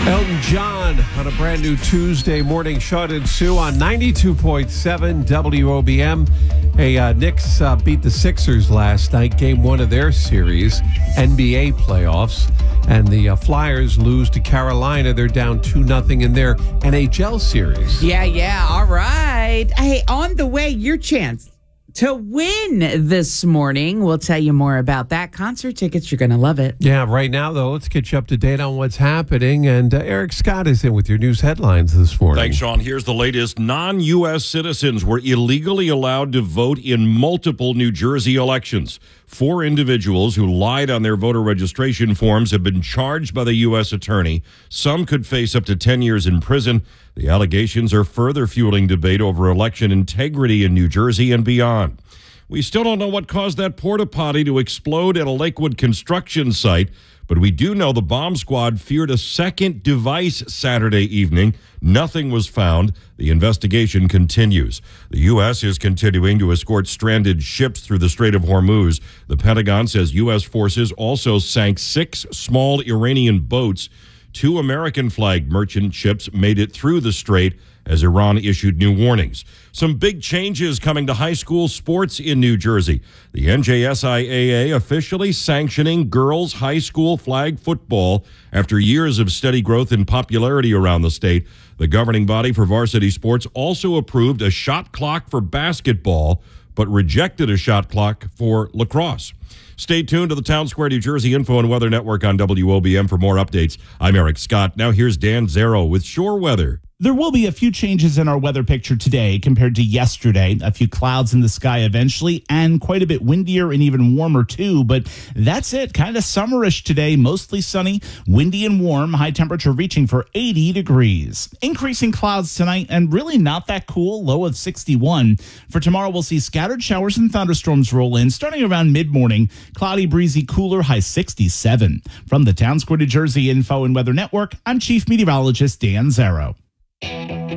Elton John on a brand new Tuesday morning. Sean and Sue on 92.7 WOBM. Hey, Knicks beat the Sixers last night, game one of their series, NBA playoffs. And the Flyers lose to Carolina. They're down 2-0 in their NHL series. Yeah. All right. Hey, on the way, your chance to win this morning. We'll tell you more about that. Concert tickets, you're going to love it. Yeah, right now, though, let's get you up to date on what's happening. And Eric Scott is in with your news headlines this morning. Thanks, Sean. Here's the latest. Non-U.S. citizens were illegally allowed to vote in multiple New Jersey elections. 4 individuals who lied on their voter registration forms have been charged by the U.S. attorney. Some could face up to 10 years in prison. The allegations are further fueling debate over election integrity in New Jersey and beyond. We still don't know what caused that porta potty to explode at a Lakewood construction site, but we do know the bomb squad feared a second device Saturday evening. Nothing was found. The investigation continues. The U.S. is continuing to escort stranded ships through the Strait of Hormuz. The Pentagon says U.S. forces also sank 6 small Iranian boats. 2 American-flagged merchant ships made it through the strait as Iran issued new warnings. Some big changes coming to high school sports in New Jersey. The NJSIAA officially sanctioning girls' high school flag football after years of steady growth in popularity around the state. The governing body for varsity sports also approved a shot clock for basketball, but rejected a shot clock for lacrosse. Stay tuned to the Town Square New Jersey Info and Weather Network on WOBM for more updates. I'm Eric Scott. Now here's Dan Zero with Shore Weather. There will be a few changes in our weather picture today compared to yesterday. A few clouds in the sky eventually, and quite a bit windier and even warmer too. But that's it. Kind of summerish today. Mostly sunny, windy and warm. High temperature reaching for 80 degrees. Increasing clouds tonight and really not that cool. Low of 61. For tomorrow, we'll see scattered showers and thunderstorms roll in starting around mid-morning. Cloudy, breezy, cooler, high 67. From the Town Square New Jersey Info and Weather Network, I'm Chief Meteorologist Dan Zero.